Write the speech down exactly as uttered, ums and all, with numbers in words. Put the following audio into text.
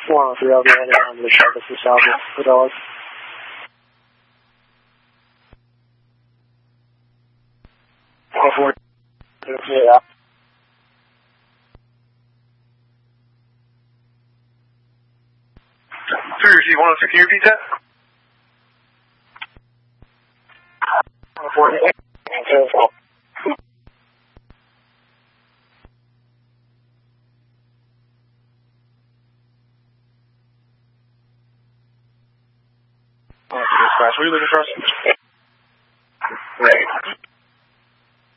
one oh three, I'll be heading on to the services south of the dog. one oh four. Yeah. Three receive one oh six, can you repeat that? one oh four. Where are you looking for us?